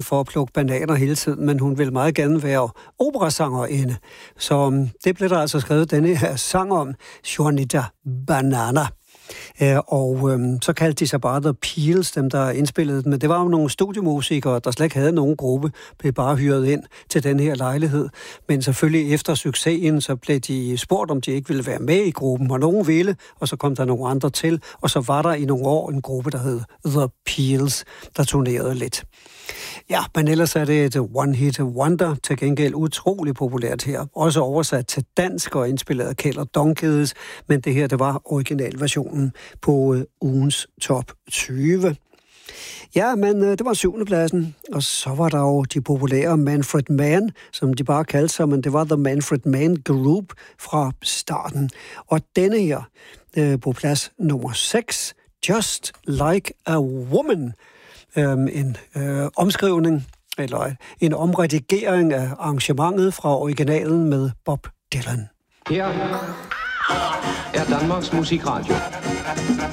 for at plukke bananer hele tiden, men hun ville meget gerne være operasangerinde. Så det blev der altså skrevet denne her sang om, Juanita Banana. Så kaldte de sig bare The Peels, dem der indspillede den. Men det var jo nogle studiemusikere, der slet ikke havde nogen gruppe, blev bare hyret ind til den her lejlighed. Men selvfølgelig efter succesen, så blev de spurgt, om de ikke ville være med i gruppen, og nogen ville, og så kom der nogle andre til, og så var der i nogle år en gruppe, der hed The Peels, der turnerede lidt. Ja, men ellers er det et one-hit wonder, til gengæld utrolig populært her. Også oversat til dansk og indspillet af Kjeld og Donkeys, men det her, det var originalversionen på ugens top 20. Ja, men det var 7. pladsen, og så var der jo de populære Manfred Mann, som de bare kaldte sig, men det var The Manfred Mann Group fra starten. Og denne her på plads nummer 6, Just Like a Woman, en omskrivning, eller en omredigering af arrangementet fra originalen med Bob Dylan. Her er Danmarks Musikradio.